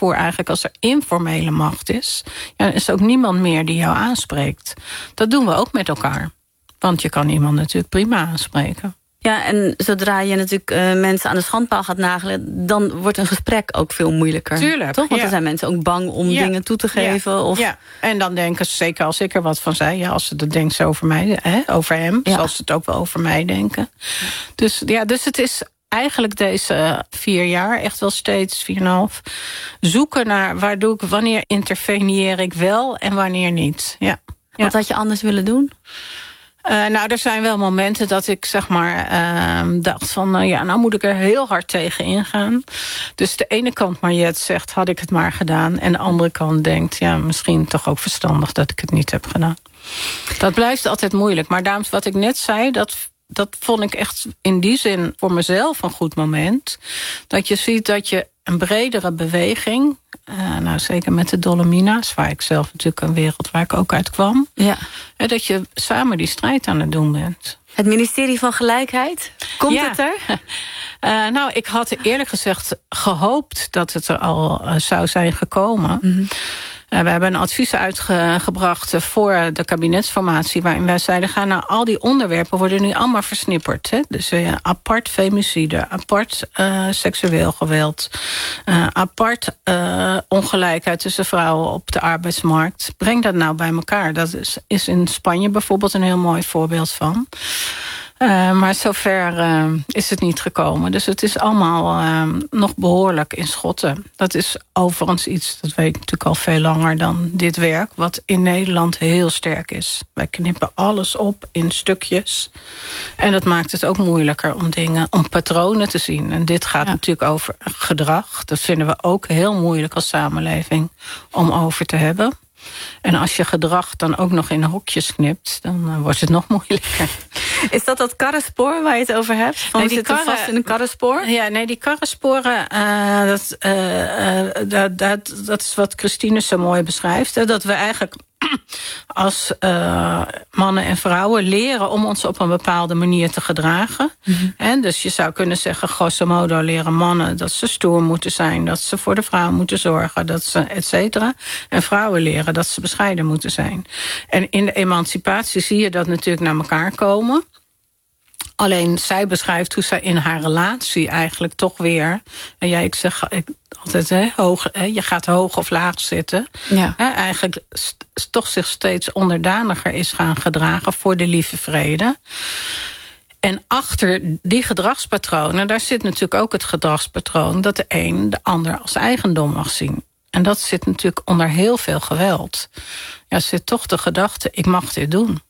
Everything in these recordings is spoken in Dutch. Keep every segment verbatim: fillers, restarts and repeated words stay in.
voor eigenlijk als er informele macht is. Ja, dan is er ook niemand meer die jou aanspreekt. Dat doen we ook met elkaar. Want je kan iemand natuurlijk prima aanspreken. Ja, en zodra je natuurlijk uh, mensen aan de schandpaal gaat nagelen, dan wordt een gesprek ook veel moeilijker. Tuurlijk. Toch? Want ja. dan zijn mensen ook bang om ja. dingen toe te geven. Ja. Of... ja, en dan denken ze, zeker als ik er wat van zei, ja, als ze dat denkt ze over mij, hè, over hem, ja. zoals ze het ook wel over mij denken. Dus ja, dus het is eigenlijk deze vier jaar, echt wel steeds vier en een half, zoeken naar waar doe ik, wanneer interveneer ik wel en wanneer niet. Ja. Ja. Wat had je anders willen doen? Uh, nou, er zijn wel momenten dat ik zeg maar uh, dacht van, uh, ja, nou moet ik er heel hard tegen ingaan. Dus de ene kant, Mariette zegt, had ik het maar gedaan. En de andere kant denkt, ja, misschien toch ook verstandig dat ik het niet heb gedaan. Dat blijft altijd moeilijk. Maar daarom, wat ik net zei, dat, dat vond ik echt in die zin voor mezelf een goed moment. Dat je ziet dat je een bredere beweging, uh, nou zeker met de Dolomina's, waar ik zelf natuurlijk een wereld waar ik ook uit kwam, ja. uh, dat je samen die strijd aan het doen bent. Het ministerie van Gelijkheid, komt ja. het er? Uh, nou, ik had eerlijk gezegd gehoopt dat het er al uh, zou zijn gekomen. Mm-hmm. Uh, we hebben een advies uitgebracht voor de kabinetsformatie, waarin wij zeiden, gaan nou, al die onderwerpen worden nu allemaal versnipperd. Hè? Dus uh, apart femicide, apart uh, seksueel geweld, uh, apart uh, ongelijkheid tussen vrouwen op de arbeidsmarkt. Breng dat nou bij elkaar. Dat is, is in Spanje bijvoorbeeld een heel mooi voorbeeld van. Uh, maar zover uh, is het niet gekomen. Dus het is allemaal uh, nog behoorlijk in schotten. Dat is overigens iets, dat weet ik natuurlijk al veel langer dan dit werk, wat in Nederland heel sterk is. Wij knippen alles op in stukjes. En dat maakt het ook moeilijker om dingen, om patronen te zien. En dit gaat ja. natuurlijk over gedrag. Dat vinden we ook heel moeilijk als samenleving om over te hebben. En als je gedrag dan ook nog in hokjes knipt, dan uh, wordt het nog moeilijker. Is dat dat karrenspoor waar je het over hebt? Van nee, we zitten karren, vast in een karrenspoor? Ja, nee, die karrensporen, uh, dat, uh, uh, dat, dat, dat is wat Christine zo mooi beschrijft. Hè, dat we eigenlijk als uh, mannen en vrouwen leren om ons op een bepaalde manier te gedragen. Mm-hmm. En dus je zou kunnen zeggen, grosso modo leren mannen dat ze stoer moeten zijn, dat ze voor de vrouw moeten zorgen, dat ze et cetera. En vrouwen leren dat ze bescheiden moeten zijn. En in de emancipatie zie je dat natuurlijk naar elkaar komen. Alleen zij beschrijft hoe zij in haar relatie eigenlijk toch weer, en jij, ik zeg ik, altijd, hè, hoog, hè, je gaat hoog of laag zitten. Ja. Hè, eigenlijk st- toch zich steeds onderdaniger is gaan gedragen voor de lieve vrede. En achter die gedragspatronen, daar zit natuurlijk ook het gedragspatroon dat de een de ander als eigendom mag zien. En dat zit natuurlijk onder heel veel geweld. Ja, zit toch de gedachte, ik mag dit doen.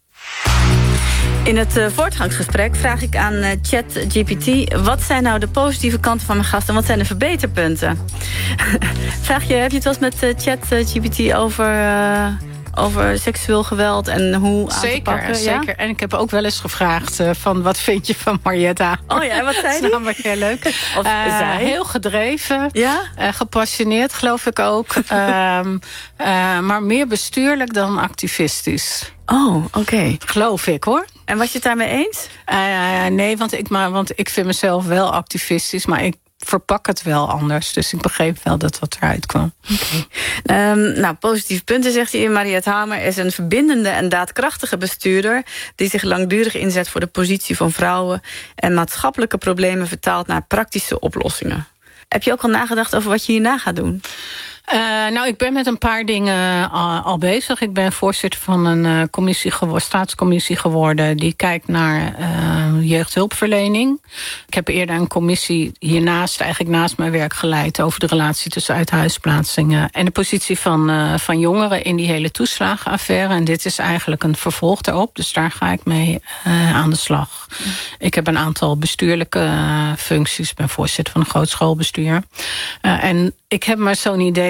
In het uh, voortgangsgesprek vraag ik aan uh, ChatGPT, wat zijn nou de positieve kanten van mijn gast en wat zijn de verbeterpunten? Vraag je, heb je het wel eens met uh, ChatGPT over, uh, over seksueel geweld en hoe aan zeker, te pakken? Zeker, ja? En ik heb ook wel eens gevraagd uh, van wat vind je van Marietta? Oh ja, wat zei die? Dat is namelijk heel leuk. Of uh, zij? Heel gedreven, ja? uh, gepassioneerd geloof ik ook. um, uh, maar meer bestuurlijk dan activistisch. Oh, oké. Okay. Geloof ik, hoor. En was je het daarmee eens? Uh, nee, want ik, maar, want ik vind mezelf wel activistisch, maar ik verpak het wel anders. Dus ik begreep wel dat wat eruit kwam. Okay. Um, nou, positieve punten, zegt hij. Mariette Hamer is een verbindende en daadkrachtige bestuurder die zich langdurig inzet voor de positie van vrouwen en maatschappelijke problemen vertaalt naar praktische oplossingen. Heb je ook al nagedacht over wat je hierna gaat doen? Uh, nou, ik ben met een paar dingen al, al bezig. Ik ben voorzitter van een uh, commissie gewo- staatscommissie geworden die kijkt naar uh, jeugdhulpverlening. Ik heb eerder een commissie hiernaast, eigenlijk naast mijn werk, geleid over de relatie tussen uithuisplaatsingen en de positie van, uh, van jongeren in die hele toeslagenaffaire. En dit is eigenlijk een vervolg daarop, dus daar ga ik mee uh, aan de slag. Mm. Ik heb een aantal bestuurlijke uh, functies. Ik ben voorzitter van een groot schoolbestuur. Uh, en ik heb maar zo'n idee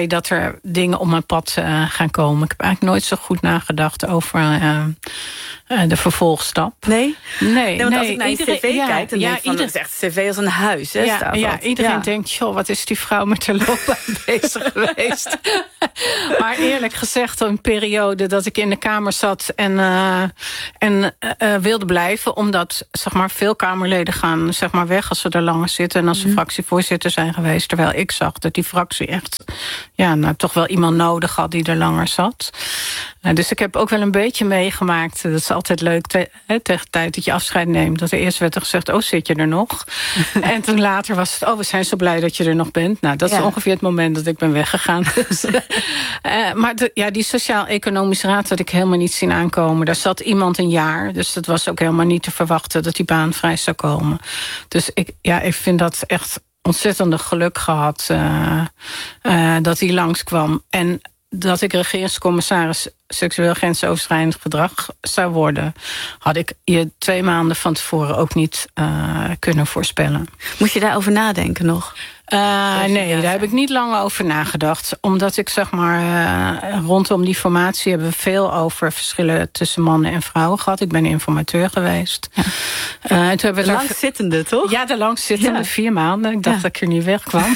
dat er dingen op mijn pad uh, gaan komen. Ik heb eigenlijk nooit zo goed nagedacht over uh, uh, de vervolgstap. Nee? Nee, nee want nee, als ik naar je iedereen, cv ja, kijk, dan ja, denk ik van, ieder... het is echt cv als een huis. Hè, ja, staat ja, dat. iedereen ja. denkt, joh, wat is die vrouw met de loopbaan bezig geweest. Maar eerlijk gezegd, een periode dat ik in de Kamer zat en, uh, en uh, wilde blijven, omdat zeg maar, veel Kamerleden gaan zeg maar, weg als ze er langer zitten en als ze mm. fractievoorzitter zijn geweest, terwijl ik zag dat die fractie echt ja, nou, toch wel iemand nodig had die er langer zat. Uh, dus ik heb ook wel een beetje meegemaakt, dat is altijd leuk, te, hè, tegen de tijd dat je afscheid neemt, dat er eerst werd er gezegd, oh, zit je er nog? En toen later was het, oh, we zijn zo blij dat je er nog bent. Nou, dat is ja. ongeveer het moment dat ik ben weggegaan. Dus, uh, maar de, ja, die Sociaal-Economische Raad had ik helemaal niet zien aankomen. Daar zat iemand een jaar, dus dat was ook helemaal niet te verwachten dat die baan vrij zou komen. Dus ik, ja, ik vind dat echt ontzettende geluk gehad uh, uh, dat hij langskwam. En dat ik regeringscommissaris seksueel grensoverschrijdend gedrag zou worden, had ik je twee maanden van tevoren ook niet uh, kunnen voorspellen. Moest je daarover nadenken nog? Uh, nee, daar heb ik niet lang over nagedacht. Omdat ik zeg maar, uh, rondom die formatie hebben we veel over verschillen tussen mannen en vrouwen gehad. Ik ben informateur geweest. Ja. Uh, toen hebben we langzittende, daar... toch? Ja, de langzittende, ja. vier maanden. Ik dacht ja. dat ik er niet wegkwam.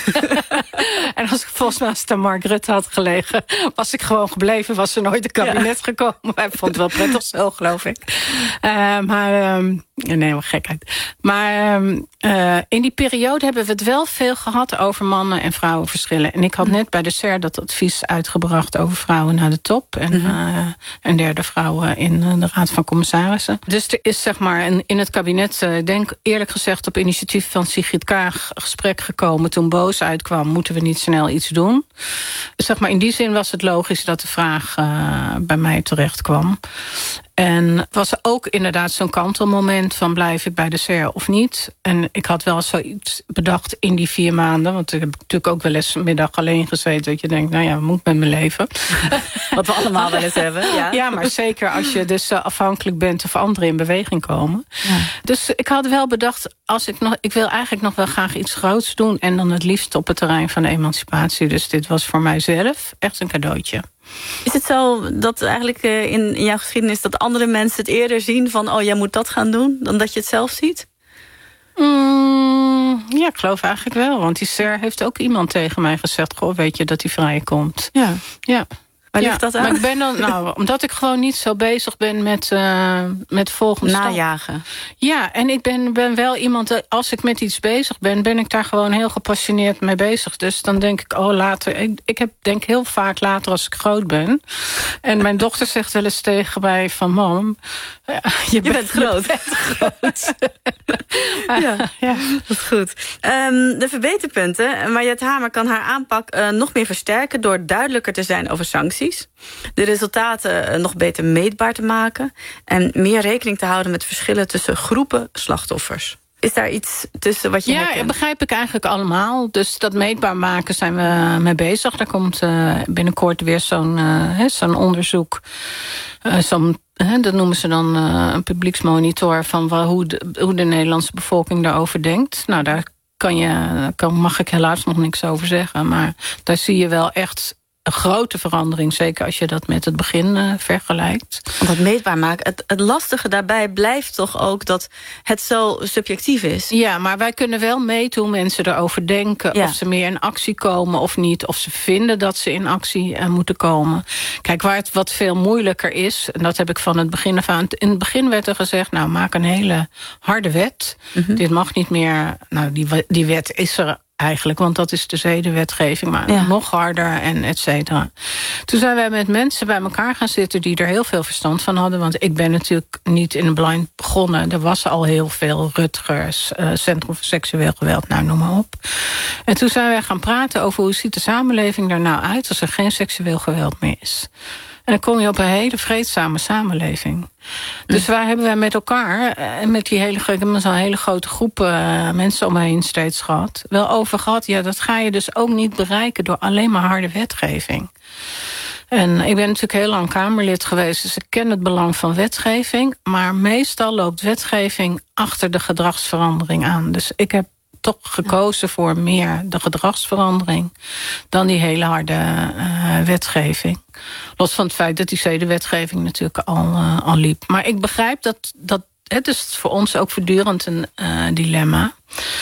En als ik volgens mij als de Mark Rutte had gelegen, was ik gewoon gebleven, was er nooit een kabinet ja. gekomen. Hij vond het wel prettig zo, geloof ik. Uh, maar, um, nee, wat gekheid. Maar um, uh, in die periode hebben we het wel veel gehad over mannen- en vrouwenverschillen. En ik had net bij de S E R dat advies uitgebracht over vrouwen naar de top. En mm-hmm. uh, een derde vrouw in de Raad van Commissarissen. Dus er is zeg maar een, in het kabinet, ik uh, denk eerlijk gezegd op initiatief van Sigrid Kaag, gesprek gekomen. Toen Boos uitkwam, moeten we niet snel iets doen. Dus zeg maar in die zin was het logisch dat de vraag uh, bij mij terecht kwam. En het was ook inderdaad zo'n kantelmoment van blijf ik bij de S E R of niet. En ik had wel zoiets bedacht in die vier maanden. Want ik heb natuurlijk ook wel eens een middag alleen gezeten. Dat je denkt, nou ja, wat moet met mijn leven? Wat we allemaal wel eens hebben. Ja, ja maar zeker als je dus afhankelijk bent of anderen in beweging komen. Ja. Dus ik had wel bedacht, als ik, nog, ik wil eigenlijk nog wel graag iets groots doen. En dan het liefst op het terrein van de emancipatie. Dus dit was voor mijzelf echt een cadeautje. Is het zo dat eigenlijk in jouw geschiedenis dat andere mensen het eerder zien van oh, jij moet dat gaan doen, dan dat je het zelf ziet? Mm, ja, ik geloof eigenlijk wel. Want die S E R heeft ook iemand tegen mij gezegd, goh, weet je dat hij vrij komt. Ja. Ja. Waar ligt ja, dat aan? Maar ik ben dan, nou, omdat ik gewoon niet zo bezig ben met, uh, met volgende najagen. Stap. Ja, en ik ben, ben wel iemand, als ik met iets bezig ben, ben ik daar gewoon heel gepassioneerd mee bezig. Dus dan denk ik, oh, later. Ik, ik heb, denk heel vaak later als ik groot ben. En mijn dochter zegt wel eens tegen mij van, mam, je, je bent, bent groot. Je bent groot. ja, ja, dat is goed. Um, de verbeterpunten. Mariette Hamer kan haar aanpak uh, nog meer versterken door duidelijker te zijn over sancties. De resultaten nog beter meetbaar te maken en meer rekening te houden met verschillen tussen groepen slachtoffers. Is daar iets tussen wat je Ja, herkent? begrijp ik eigenlijk allemaal. Dus dat meetbaar maken zijn we mee bezig. Daar komt uh, binnenkort weer zo'n, uh, zo'n onderzoek. Uh, zo'n, uh, dat noemen ze dan uh, een publieksmonitor van wel, hoe, de, hoe de Nederlandse bevolking daarover denkt. Nou, daar kan je, kan, mag ik helaas nog niks over zeggen. Maar daar zie je wel echt een grote verandering, zeker als je dat met het begin uh, vergelijkt. Want dat meetbaar maken, het, het lastige daarbij blijft toch ook dat het zo subjectief is. Ja, maar wij kunnen wel meten hoe mensen erover denken. Ja. Of ze meer in actie komen of niet. Of ze vinden dat ze in actie uh, moeten komen. Kijk, waar het wat veel moeilijker is, en dat heb ik van het begin af aan. In het begin werd er gezegd, nou, maak een hele harde wet. Mm-hmm. Dit mag niet meer. Nou, die, die wet is er eigenlijk, want dat is de zedenwetgeving, maar ja. nog harder en et cetera. Toen zijn wij met mensen bij elkaar gaan zitten die er heel veel verstand van hadden, want ik ben natuurlijk niet in een blind begonnen. Er was al heel veel Rutgers, uh, Centrum voor Seksueel Geweld, nou noem maar op. En toen zijn wij gaan praten over hoe ziet de samenleving er nou uit als er geen seksueel geweld meer is. En dan kom je op een hele vreedzame samenleving. Dus waar hebben wij met elkaar, en met die hele, met zo'n hele grote groep uh, mensen om me heen steeds gehad, wel over gehad, ja, dat ga je dus ook niet bereiken door alleen maar harde wetgeving. En ik ben natuurlijk heel lang Kamerlid geweest, dus ik ken het belang van wetgeving. Maar meestal loopt wetgeving achter de gedragsverandering aan. Dus ik heb toch gekozen voor meer de gedragsverandering dan die hele harde uh, wetgeving. Los van het feit dat die zedenwetgeving natuurlijk al, uh, al liep. Maar ik begrijp dat, dat het is voor ons ook voortdurend een uh, dilemma.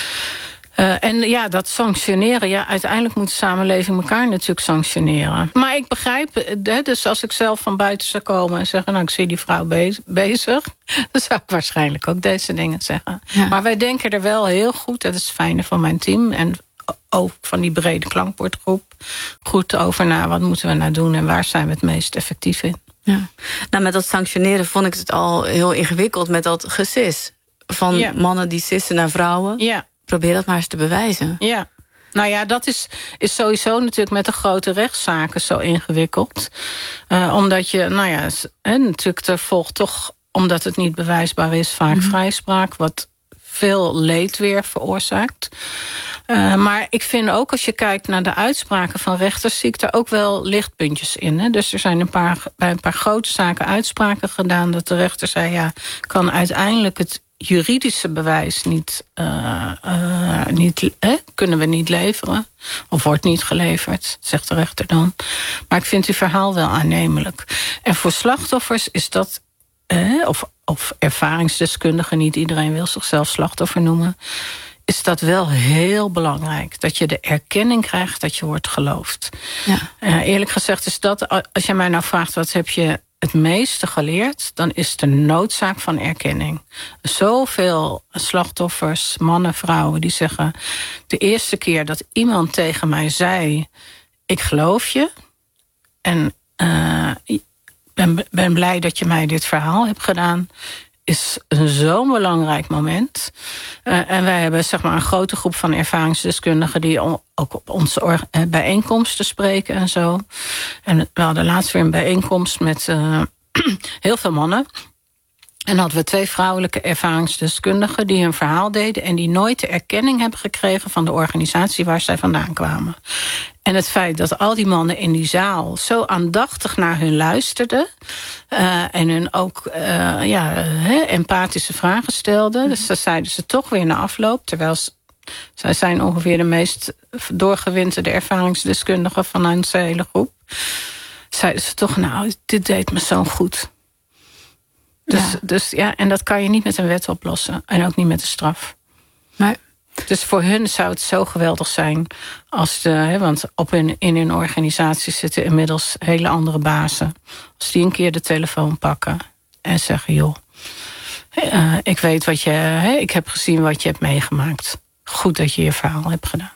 Uh, en ja, dat sanctioneren, ja, uiteindelijk moet de samenleving elkaar natuurlijk sanctioneren. Maar ik begrijp, hè, dus als ik zelf van buiten zou komen en zeggen, nou, ik zie die vrouw be- bezig, dan zou ik waarschijnlijk ook deze dingen zeggen. Ja. Maar wij denken er wel heel goed, dat is het fijne van mijn team en ook van die brede klankbordgroep, goed over na, wat moeten we nou doen en waar zijn we het meest effectief in. Ja. Nou, met dat sanctioneren vond ik het al heel ingewikkeld met dat gesis van ja. mannen die sissen naar vrouwen. Ja. Probeer dat maar eens te bewijzen. Ja, nou ja, dat is, is sowieso natuurlijk met de grote rechtszaken zo ingewikkeld. Uh, omdat je, nou ja, hè, natuurlijk er volgt toch, omdat het niet bewijsbaar is, vaak mm-hmm. vrijspraak, wat veel leed weer veroorzaakt. Uh, maar ik vind ook, als je kijkt naar de uitspraken van rechters, zie ik daar ook wel lichtpuntjes in. Hè? Dus er zijn een paar, bij een paar grote zaken uitspraken gedaan dat de rechter zei, ja, kan uiteindelijk het juridische bewijs niet, uh, uh, niet eh, kunnen we niet leveren. Of wordt niet geleverd, zegt de rechter dan. Maar ik vind uw verhaal wel aannemelijk. En voor slachtoffers is dat, eh, of, of ervaringsdeskundigen, niet iedereen wil zichzelf slachtoffer noemen, is dat wel heel belangrijk. Dat je de erkenning krijgt dat je wordt geloofd. Ja. Uh, eerlijk gezegd is dat, als je mij nou vraagt, wat heb je het meeste geleerd, dan is de noodzaak van erkenning. Zoveel slachtoffers, mannen, vrouwen, die zeggen, de eerste keer dat iemand tegen mij zei, ik geloof je, en uh, ben, ben blij dat je mij dit verhaal hebt gedaan, is zo'n belangrijk moment. Uh, en wij hebben zeg maar een grote groep van ervaringsdeskundigen die on, ook op onze or, uh, bijeenkomsten spreken en zo. En we hadden laatst weer een bijeenkomst met uh, heel veel mannen. En hadden we twee vrouwelijke ervaringsdeskundigen die hun verhaal deden en die nooit de erkenning hebben gekregen van de organisatie waar zij vandaan kwamen. En het feit dat al die mannen in die zaal zo aandachtig naar hun luisterden, uh, en hun ook uh, ja, he, empathische vragen stelden. Dus dat zeiden ze toch weer na afloop, terwijl ze, zij zijn ongeveer de meest doorgewinterde ervaringsdeskundigen van onze hele groep. Zeiden ze toch, nou, dit deed me zo goed. Dus ja. dus ja, en dat kan je niet met een wet oplossen. En ook niet met een straf. Maar dus voor hun zou het zo geweldig zijn als de, hè, want op hun, in hun organisatie zitten inmiddels hele andere bazen. Als die een keer de telefoon pakken en zeggen, joh, uh, ik weet wat je, hè, ik heb gezien wat je hebt meegemaakt. Goed dat je je verhaal hebt gedaan.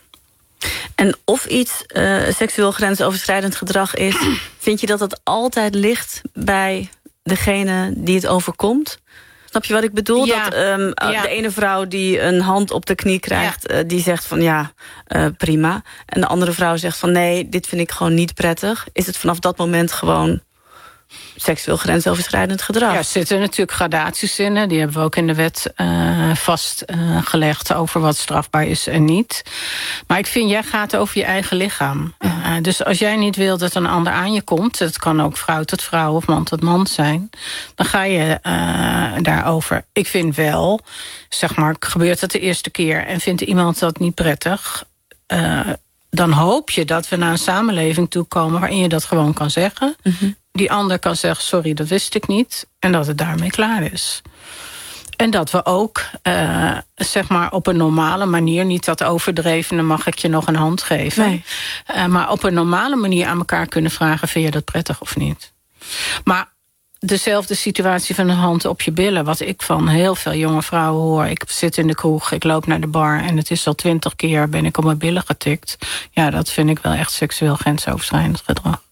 En of iets uh, seksueel grensoverschrijdend gedrag is, vind je dat dat altijd ligt bij degene die het overkomt? Snap je wat ik bedoel? Ja. Dat um, ja. de ene vrouw die een hand op de knie krijgt, ja. uh, die zegt van ja, uh, prima. En de andere vrouw zegt van nee, dit vind ik gewoon niet prettig. Is het vanaf dat moment gewoon seksueel grensoverschrijdend gedrag? Ja, er zitten natuurlijk gradaties in. Hè. Die hebben we ook in de wet uh, vastgelegd uh, over wat strafbaar is en niet. Maar ik vind, jij gaat over je eigen lichaam. Ja. Uh, dus als jij niet wil dat een ander aan je komt, het kan ook vrouw tot vrouw of man tot man zijn, dan ga je uh, daarover. Ik vind wel, zeg maar, gebeurt dat de eerste keer en vindt iemand dat niet prettig, Uh, dan hoop je dat we naar een samenleving toekomen waarin je dat gewoon kan zeggen. Mm-hmm. Die ander kan zeggen, sorry, dat wist ik niet. En dat het daarmee klaar is. En dat we ook, uh, zeg maar, op een normale manier, niet dat overdrevene, mag ik je nog een hand geven. Nee. Uh, maar op een normale manier aan elkaar kunnen vragen, vind je dat prettig of niet? Maar dezelfde situatie van een hand op je billen, wat ik van heel veel jonge vrouwen hoor. Ik zit in de kroeg, ik loop naar de bar en het is al twintig keer ben ik op mijn billen getikt. Ja, dat vind ik wel echt seksueel grensoverschrijdend gedrag.